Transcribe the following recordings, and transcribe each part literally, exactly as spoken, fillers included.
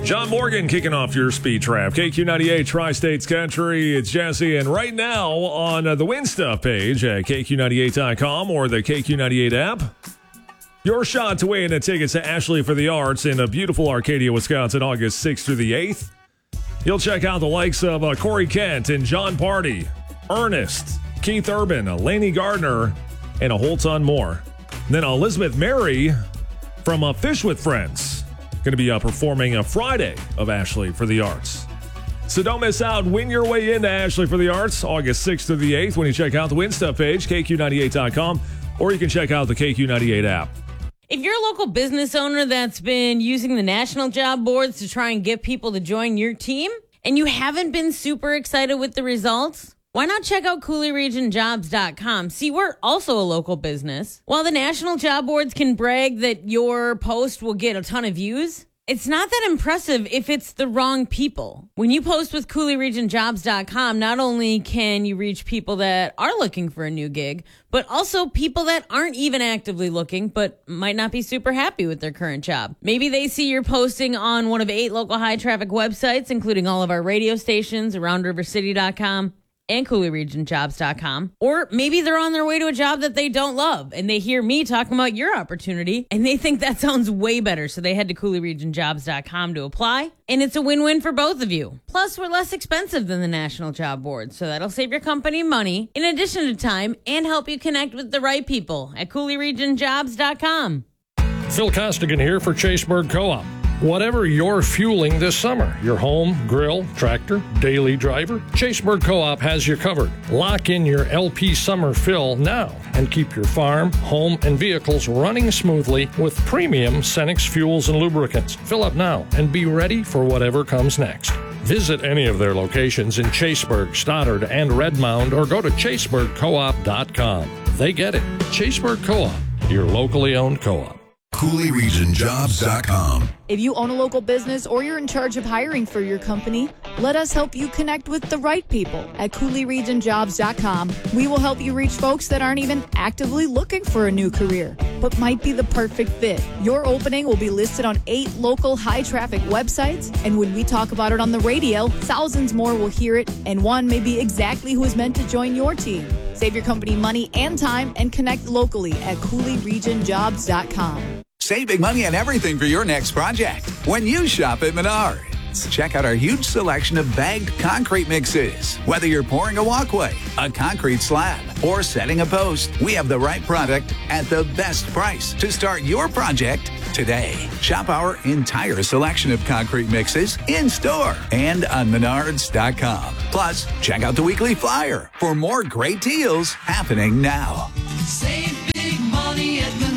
John Morgan kicking off your speed trap. K Q ninety-eight Tri-States Country. It's Jesse. And right now on uh, the Win Stuff page at K Q ninety-eight dot com or the K Q ninety-eight app, your shot to win a tickets to Ashley for the Arts in a beautiful Arcadia, Wisconsin, August sixth through the eighth. You'll check out the likes of uh, Corey Kent and John Party, Ernest, Keith Urban, Lainey Gardner, and a whole ton more. And then Elizabeth Mary from uh, Fish with Friends. Going to be uh, performing a Friday of Ashley for the Arts. So don't miss out. Win your way into Ashley for the Arts, August sixth through the eighth when you check out the Win Stuff page, K Q ninety-eight dot com, or you can check out the K Q ninety-eight app. If you're a local business owner that's been using the national job boards to try and get people to join your team, and you haven't been super excited with the results, why not check out Cooley Region Jobs dot com? See, we're also a local business. While the national job boards can brag that your post will get a ton of views, it's not that impressive if it's the wrong people. When you post with Cooley Region Jobs dot com, not only can you reach people that are looking for a new gig, but also people that aren't even actively looking, but might not be super happy with their current job. Maybe they see you're posting on one of eight local high-traffic websites, including all of our radio stations, around river city dot com, and Cooley Region Jobs dot com. Or maybe they're on their way to a job that they don't love, and they hear me talking about your opportunity, and they think that sounds way better, so they head to Cooley Region Jobs dot com to apply, and it's a win-win for both of you. Plus, we're less expensive than the National Job Board, so that'll save your company money, in addition to time, and help you connect with the right people at Cooley Region Jobs dot com. Phil Costigan here for Chaseburg Co-op. Whatever you're fueling this summer, your home, grill, tractor, daily driver, Chaseburg Co-op has you covered. Lock in your L P summer fill now and keep your farm, home, and vehicles running smoothly with premium Cenex fuels and lubricants. Fill up now and be ready for whatever comes next. Visit any of their locations in Chaseburg, Stoddard, and Redmond, or go to chaseburg co op dot com. They get it. Chaseburg Co-op, your locally owned co-op. Cooley Region Jobs dot com. If you own a local business or you're in charge of hiring for your company, let us help you connect with the right people at Cooley Region Jobs dot com. We will help you reach folks that aren't even actively looking for a new career, but might be the perfect fit. Your opening will be listed on eight local high-traffic websites, and when we talk about it on the radio, thousands more will hear it, and one may be exactly who is meant to join your team. Save your company money and time and connect locally at Cooley Region Jobs dot com. Save big money on everything for your next project when you shop at Menards. Check out our huge selection of bagged concrete mixes. Whether you're pouring a walkway, a concrete slab, or setting a post, we have the right product at the best price to start your project today. Shop our entire selection of concrete mixes in store and on menards dot com. Plus, check out the weekly flyer for more great deals happening now. Save big money at Menards.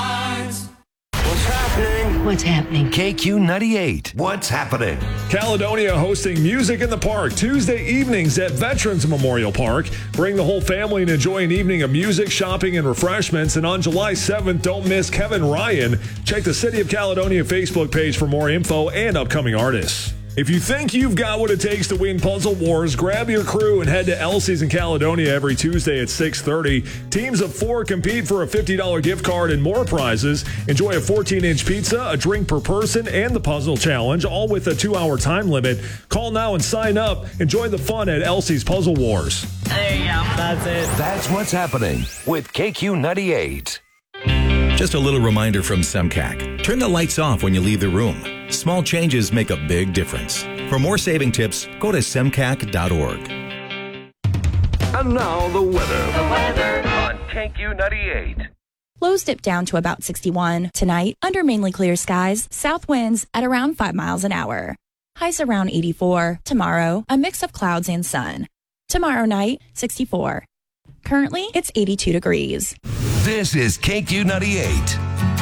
What's happening? K Q ninety-eight. What's happening? Caledonia hosting Music in the Park Tuesday evenings at Veterans Memorial Park. Bring the whole family and enjoy an evening of music, shopping, and refreshments. And on July seventh, don't miss Kevin Ryan. Check the City of Caledonia Facebook page for more info and upcoming artists. If you think you've got what it takes to win Puzzle Wars, grab your crew and head to Elsie's in Caledonia every Tuesday at six thirty. Teams of four compete for a fifty dollars gift card and more prizes. Enjoy a fourteen-inch pizza, a drink per person, and the puzzle challenge, all with a two-hour time limit. Call now and sign up. Enjoy the fun at Elsie's Puzzle Wars. There you go. That's it. That's what's happening with K Q ninety-eight. Just a little reminder from Semcac. Turn the lights off when you leave the room. Small changes make a big difference. For more saving tips, go to semcac dot org. And now the weather. The weather on K Q ninety-eight. Lows dip down to about sixty-one. Tonight, under mainly clear skies, south winds at around five miles an hour. Highs around eighty-four. Tomorrow, a mix of clouds and sun. Tomorrow night, sixty-four. Currently, it's eighty-two degrees. This is K Q ninety-eight.